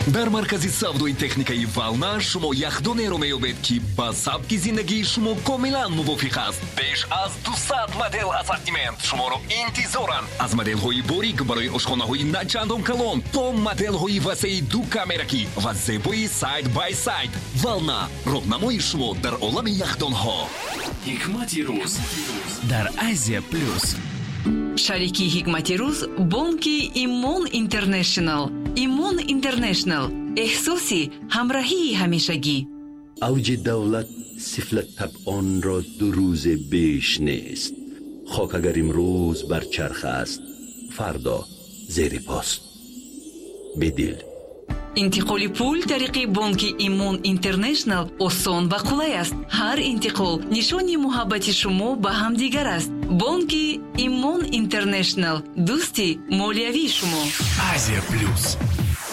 дар маркази савдои техникаи Вална шумо яхдонеро меёбед ки ба сабки зиндагии шумо комилан мувофиқ аст. беш аз 200 модел ассортимент шуморо интизоранд. аз моделҳои борик барои ошхонаҳои начандон калон то моделҳои васеи ду камеракӣ ва зебои сайд бай сайд. Вална, роҳнамои шумо дар олами яхдонҳо. ҳикмати рӯз дар Азия плюс. шарики ҳикмати рӯз бонки Имон Интернешнл. Имон Интернешнл, эҳсоси ҳамроҳии ҳамешагӣ. اوج دولت سفلت طبعان را 2 روز بیش نیست. خاک اگر امروز بر چرخ است فردا زیر پاست. بدل интиқоли пул тариқи бонки Имон Интернешнл осон ва қулай аст. ҳар интиқол нишони муҳаббати шумо ба ҳамдигар аст. бонки Имон Интернешнл, дӯсти молиявии шумо. Азия плюс.